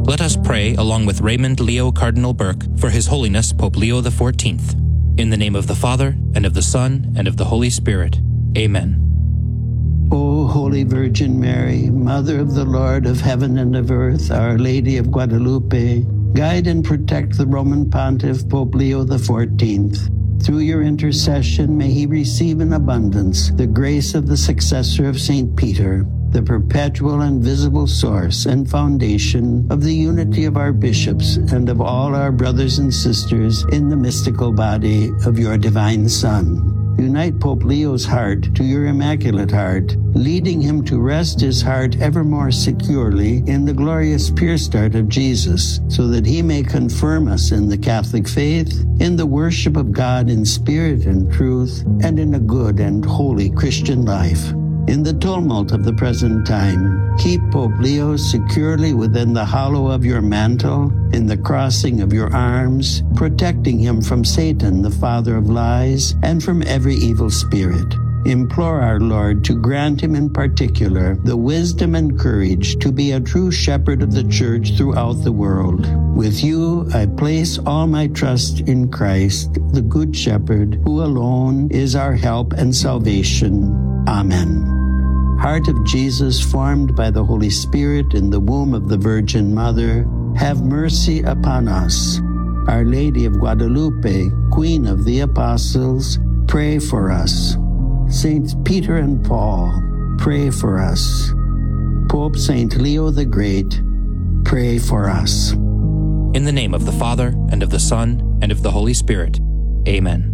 Let us pray along with Raymond Leo Cardinal Burke for His Holiness Pope Leo XIV. In the name of the Father, and of the Son, and of the Holy Spirit. Amen. O Holy Virgin Mary, Mother of the Lord of heaven and of earth, Our Lady of Guadalupe, guide and protect the Roman Pontiff Pope Leo XIV. Through your intercession, may he receive in abundance the grace of the successor of St. Peter, the perpetual and visible source and foundation of the unity of our bishops and of all our brothers and sisters in the mystical body of your divine Son. Unite Pope Leo's heart to your Immaculate Heart, leading him to rest his heart ever more securely in the glorious pure start of Jesus, so that he may confirm us in the Catholic faith, in the worship of God in spirit and truth, and in a good and holy Christian life. In the tumult of the present time, keep Pope Leo securely within the hollow of your mantle, in the crossing of your arms, protecting him from Satan, the father of lies, and from every evil spirit. Implore our Lord to grant him in particular the wisdom and courage to be a true shepherd of the Church throughout the world. With you, I place all my trust in Christ, the Good Shepherd, who alone is our help and salvation. Amen. Heart of Jesus, formed by the Holy Spirit in the womb of the Virgin Mother, have mercy upon us. Our Lady of Guadalupe, Queen of the Apostles, pray for us. Saints Peter and Paul, pray for us. Pope Saint Leo the Great, pray for us. In the name of the Father, and of the Son, and of the Holy Spirit. Amen.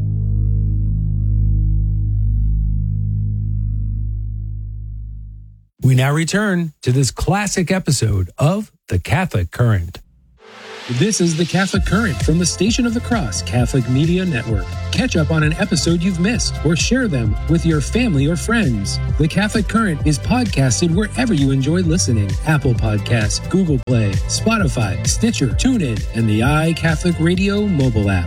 We now return to this classic episode of The Catholic Current. This is The Catholic Current from the Station of the Cross Catholic Media Network. Catch up on an episode you've missed or share them with your family or friends. The Catholic Current is podcasted wherever you enjoy listening. Apple Podcasts, Google Play, Spotify, Stitcher, TuneIn, and the iCatholic Radio mobile app.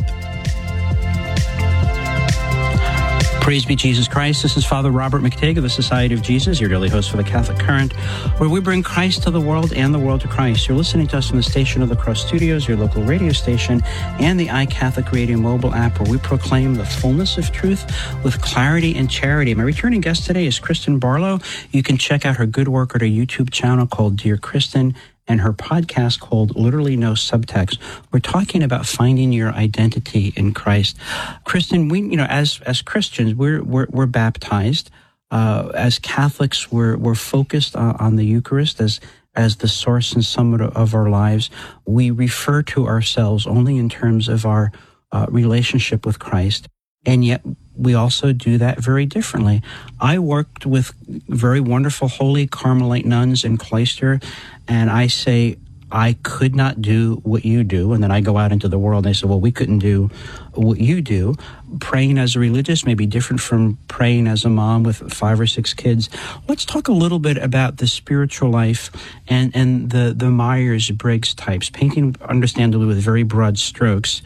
Praise be Jesus Christ. This is Father Robert McTague of the Society of Jesus, your daily host for the Catholic Current, where we bring Christ to the world and the world to Christ. You're listening to us from the Station of the Cross Studios, your local radio station, and the iCatholic Radio mobile app, where we proclaim the fullness of truth with clarity and charity. My returning guest today is Kristen Barlow. You can check out her good work at her YouTube channel called Dear Kristen, and her podcast called Literally No Subtext. We're talking about finding your identity in Christ. Kristen, we, as Christians, we're baptized. As Catholics, we're focused on the Eucharist as the source and summit of our lives. We refer to ourselves only in terms of our relationship with Christ, and yet we also do that very differently. I worked with very wonderful holy Carmelite nuns in Cloister, and I say, I could not do what you do. And then I go out into the world and I say, well, we couldn't do what you do. Praying as a religious may be different from praying as a mom with 5 or 6 kids. Let's talk a little bit about the spiritual life and the Myers-Briggs types, painting understandably with very broad strokes.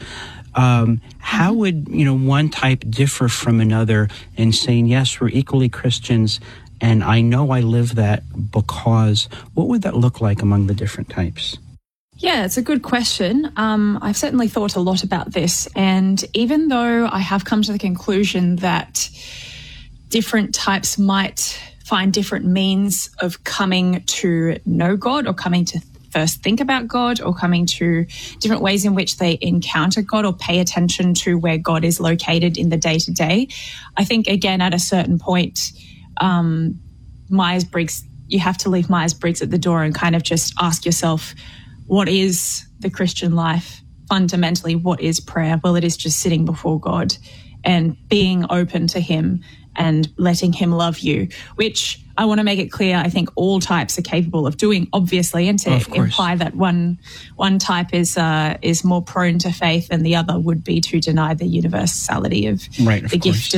How would, one type differ from another in saying, yes, we're equally Christians, and I know I live that because, what would that look like among the different types? Yeah, it's a good question. I've certainly thought a lot about this, and even though I have come to the conclusion that different types might find different means of coming to know God or coming to first think about God or coming to different ways in which they encounter God or pay attention to where God is located in the day-to-day. I think, again, at a certain point, Myers-Briggs, you have to leave Myers-Briggs at the door and kind of just ask yourself, what is the Christian life? Fundamentally, what is prayer? Well, it is just sitting before God and being open to Him and letting Him love you, which I want to make it clear, I think all types are capable of doing, obviously, and to imply that one type is more prone to faith and the other would be to deny the universality of the gift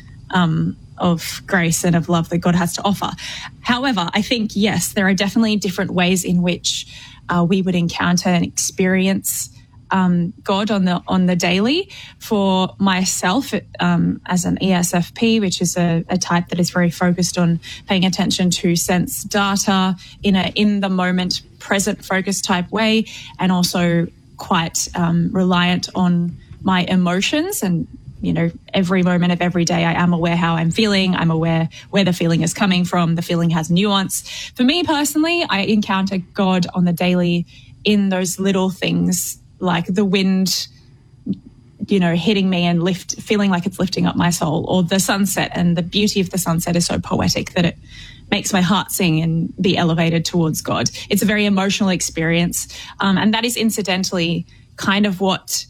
of grace and of love that God has to offer. However, I think, yes, there are definitely different ways in which we would encounter and experience God on the daily. For myself, as an ESFP, which is a type that is very focused on paying attention to sense data in the moment, present focused type way, and also quite reliant on my emotions. And every moment of every day, I am aware how I'm feeling. I'm aware where the feeling is coming from. The feeling has nuance. For me personally, I encounter God on the daily in those little things, like the wind, hitting me and feeling like it's lifting up my soul, or the sunset. And the beauty of the sunset is so poetic that it makes my heart sing and be elevated towards God. It's a very emotional experience. And that is incidentally kind of what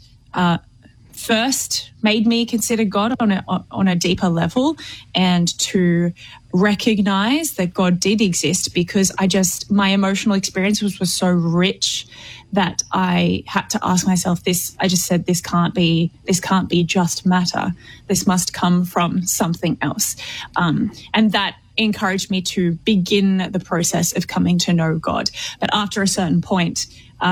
first made me consider God on a deeper level, and to recognize that God did exist, because my emotional experience was so rich that I had to ask myself this. I just said, this can't be just matter. This must come from something else. And that encouraged me to begin the process of coming to know God. But after a certain point,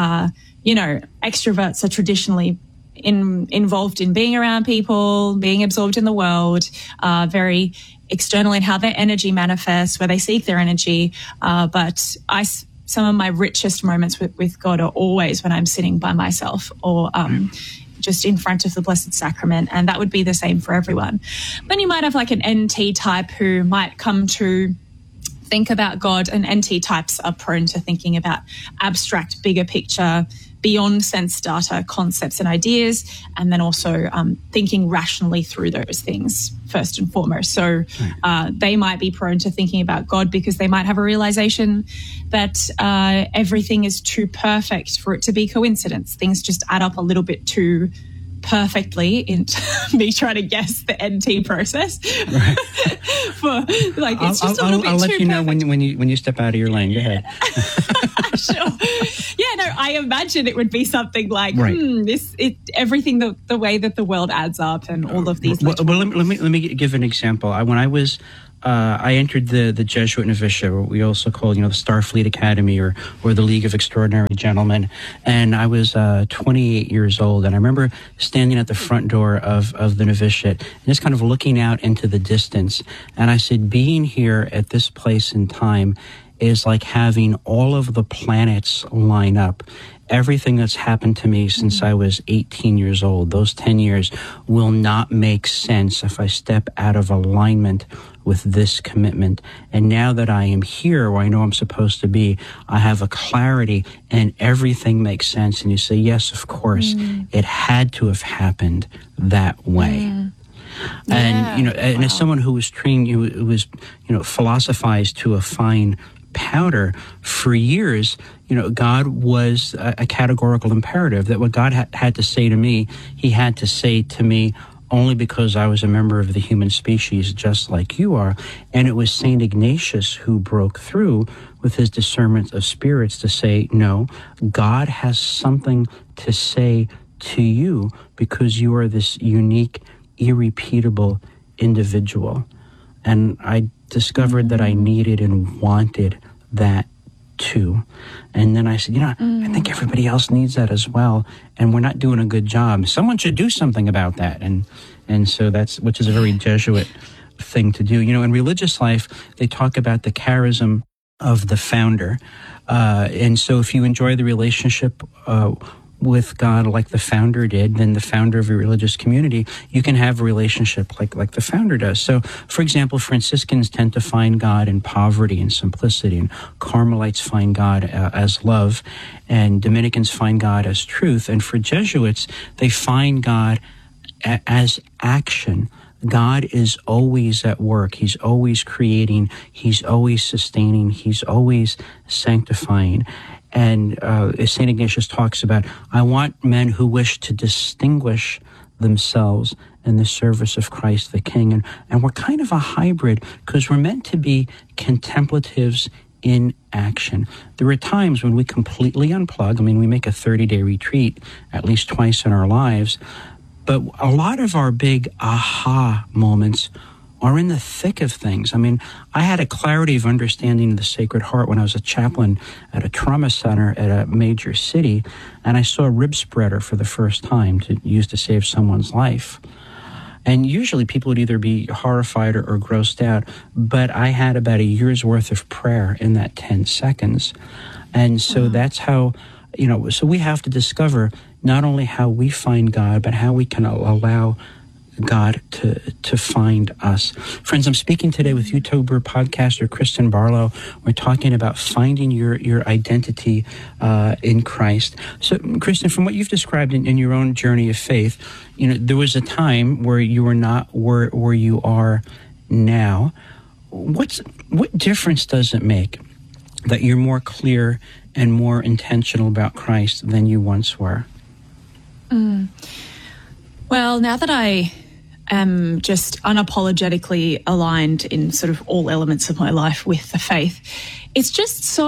extroverts are traditionally involved in being around people, being absorbed in the world, very external in how their energy manifests, where they seek their energy. But some of my richest moments with God are always when I'm sitting by myself, or just in front of the Blessed Sacrament, and that would be the same for everyone. Then you might have like an NT type who might come to think about God, and NT types are prone to thinking about abstract, bigger picture, beyond sense data concepts and ideas, and then also thinking rationally through those things first and foremost. So they might be prone to thinking about God because they might have a realization that everything is too perfect for it to be coincidence. Things just add up a little bit too perfectly into me trying to guess the NT process. Right. It's just a little bit I'll let too you know perfect. when you step out of your lane. Go ahead. Sure. Yeah, no, I imagine it would be something like, right. Everything the way that the world adds up, and all of these. Well, let me give an example. When I was I entered the Jesuit novitiate, what we also call, the Starfleet Academy or the League of Extraordinary Gentlemen. And I was 28 years old. And I remember standing at the front door of the novitiate and just kind of looking out into the distance. And I said, being here at this place in time is like having all of the planets line up. Everything that's happened to me since I was 18 years old, those 10 years, will not make sense if I step out of alignment with this commitment. And now that I am here where I know I'm supposed to be, I have a clarity and everything makes sense. And you say, yes, of course, it had to have happened that way. And, and as someone who was trained, who was, philosophized to a fine powder for years, God was a categorical imperative that what God had to say to me, he had to say to me only because I was a member of the human species, just like you are. And it was St. Ignatius who broke through with his discernment of spirits to say, no, God has something to say to you because you are this unique, irrepeatable individual. And I discovered that I needed and wanted that too. And then I said, I think everybody else needs that as well. And we're not doing a good job. Someone should do something about that. And so which is a very Jesuit thing to do. In religious life, they talk about the charism of the founder. And so if you enjoy the relationship with God like the founder did, then the founder of a religious community, you can have a relationship like the founder does. So, for example, Franciscans tend to find God in poverty and simplicity, and Carmelites find God as love, and Dominicans find God as truth. And for Jesuits, they find God as action. God is always at work. He's always creating. He's always sustaining. He's always sanctifying. And St. Ignatius talks about, I want men who wish to distinguish themselves in the service of Christ the King. And we're kind of a hybrid because we're meant to be contemplatives in action. There are times when we completely unplug. We make a 30-day retreat at least twice in our lives. But a lot of our big aha moments are in the thick of things. I mean, I had a clarity of understanding of the Sacred Heart when I was a chaplain at a trauma center at a major city, and I saw a rib spreader for the first time to use to save someone's life. And usually people would either be horrified or grossed out, but I had about a year's worth of prayer in that 10 seconds. And so that's how, so we have to discover not only how we find God, but how we can allow God to find us. Friends, I'm speaking today with YouTuber podcaster Kristen Barlow. We're talking about finding your identity in Christ. So, Kristen, from what you've described in your own journey of faith, there was a time where you were not where you are now. What difference does it make that you're more clear and more intentional about Christ than you once were? Well, now that I am just unapologetically aligned in sort of all elements of my life with the faith, it's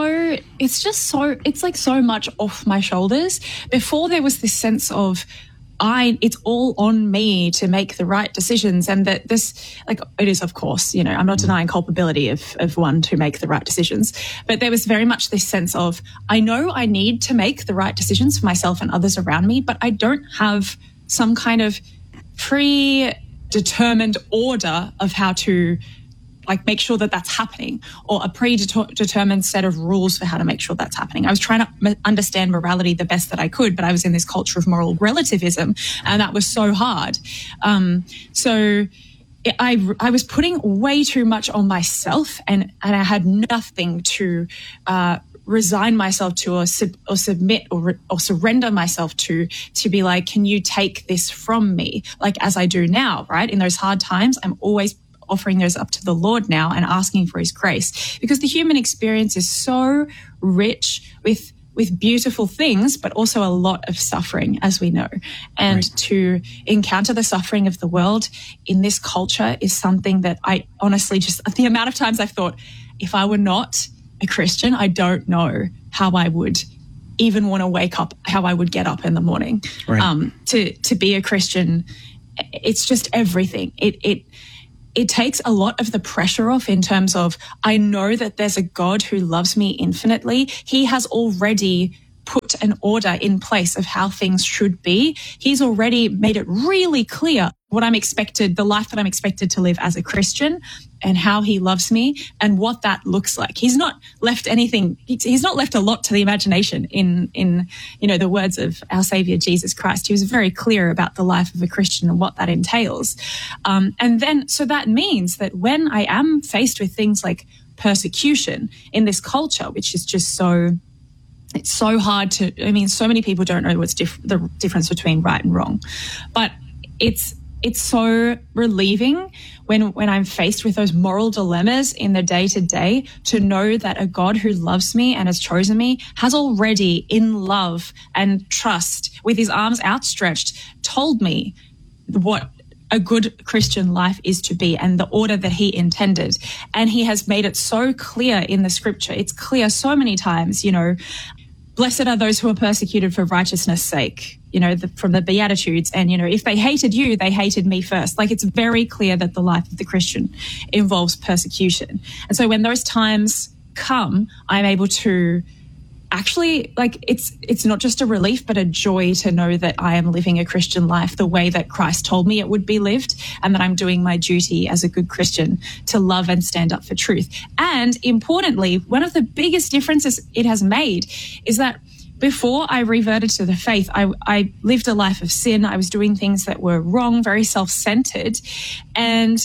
like so much off my shoulders. Before there was this sense of it's all on me to make the right decisions, and that this, like, it is, of course, I'm not denying culpability of one to make the right decisions, but there was very much this sense of, I know I need to make the right decisions for myself and others around me, but I don't have some kind of predetermined order of how to make sure that that's happening, or a predetermined set of rules for how to make sure that's happening. I was trying to understand morality the best that I could, but I was in this culture of moral relativism, and that was so hard. So I was putting way too much on myself, and I had nothing to resign myself to, or submit or surrender myself to be like, can you take this from me? Like, as I do now, right? In those hard times, I'm always offering those up to the Lord now and asking for his grace, because the human experience is so rich with beautiful things, but also a lot of suffering, as we know. And to encounter the suffering of the world in this culture is something that I honestly the amount of times I've thought, if I were not a Christian, I don't know how I would even want to wake up, how I would get up in the morning. To be a Christian, it's just everything. It takes a lot of the pressure off, in terms of, I know that there's a God who loves me infinitely. He has already put an order in place of how things should be. He's already made it really clear what I'm expected, the life that I'm expected to live as a Christian, and how he loves me and what that looks like. He's not left anything, he's not left a lot to the imagination in the words of our Savior Jesus Christ. He was very clear about the life of a Christian and what that entails. And then, so that means that when I am faced with things like persecution in this culture, which is just it's so hard so many people don't know what's the difference between right and wrong, but it's so relieving when I'm faced with those moral dilemmas in the day-to-day, to know that a God who loves me and has chosen me has already, in love and trust, with his arms outstretched, told me what a good Christian life is to be and the order that he intended. And he has made it so clear in the scripture. It's clear so many times, blessed are those who are persecuted for righteousness' sake, from the Beatitudes. And, if they hated you, they hated me first. Like, it's very clear that the life of the Christian involves persecution. And so when those times come, I'm able to actually, it's not just a relief, but a joy to know that I am living a Christian life the way that Christ told me it would be lived, and that I'm doing my duty as a good Christian to love and stand up for truth. And importantly, one of the biggest differences it has made is that before I reverted to the faith, I lived a life of sin. I was doing things that were wrong, very self-centered. And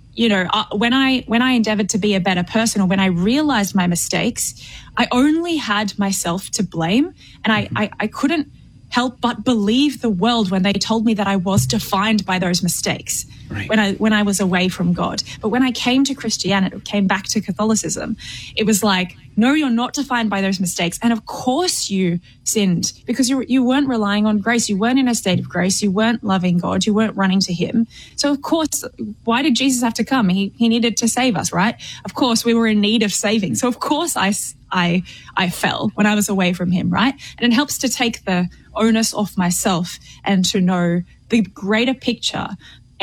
when I endeavored to be a better person, or when I realized my mistakes, I only had myself to blame. And I couldn't help but believe the world when they told me that I was defined by those mistakes when I was away from God. But when I came to Christianity, came back to Catholicism, it was like, no, you're not defined by those mistakes. And of course you sinned, because you weren't relying on grace. You weren't in a state of grace. You weren't loving God. You weren't running to him. So of course, why did Jesus have to come? He needed to save us, right? Of course, we were in need of saving. So of course I fell when I was away from him, right? And it helps to take the onus off myself and to know the greater picture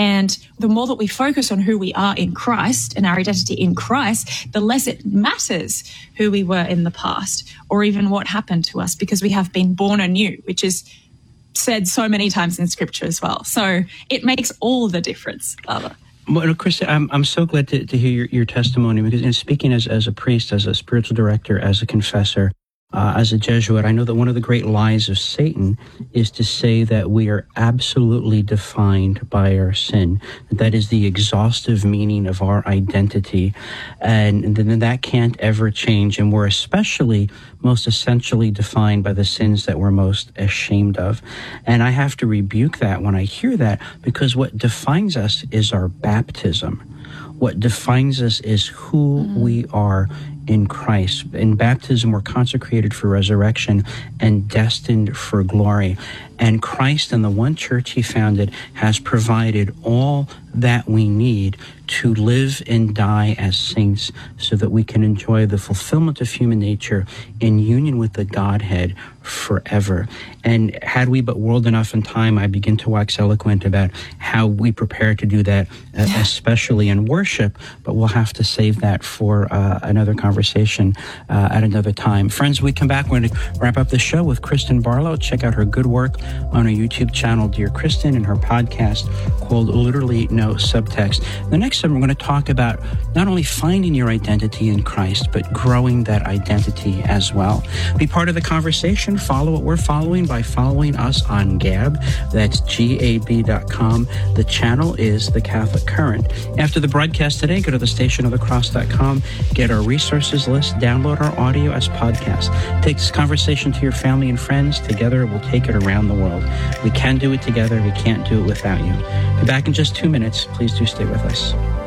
And the more that we focus on who we are in Christ and our identity in Christ, the less it matters who we were in the past or even what happened to us, because we have been born anew, which is said so many times in Scripture as well. So it makes all the difference, Father. Well, Chris, I'm so glad to hear your testimony, because in speaking as a priest, as a spiritual director, as a confessor, as a Jesuit, I know that one of the great lies of Satan is to say that we are absolutely defined by our sin. That is the exhaustive meaning of our identity. And then that can't ever change. And we're especially most essentially defined by the sins that we're most ashamed of. And I have to rebuke that when I hear that, because what defines us is our baptism. What defines us is who we are in Christ. In baptism, we're consecrated for resurrection and destined for glory. And Christ and the one church he founded has provided all that we need to live and die as saints, so that we can enjoy the fulfillment of human nature in union with the Godhead forever. And had we but whirled enough in time, I begin to wax eloquent about how we prepare to do that, especially in worship, but we'll have to save that for another conversation at another time. Friends, we come back, we're going to wrap up the show with Kristen Barlow. Check out her good work on her YouTube channel, Dear Kristen, and her podcast called Literally No Subtext. The next time we're going to talk about not only finding your identity in Christ, but growing that identity as well. Be part of the conversation. Follow what we're following by following us on Gab. That's gab.com. The channel is The Catholic Current. After the broadcast today, go to thestationofthecross.com, get our resources list, download our audio as podcast. Take this conversation to your family and friends. Together, we'll take it around the world. We can do it together. We can't do it without you. Be back in just 2 minutes. Please do stay with us.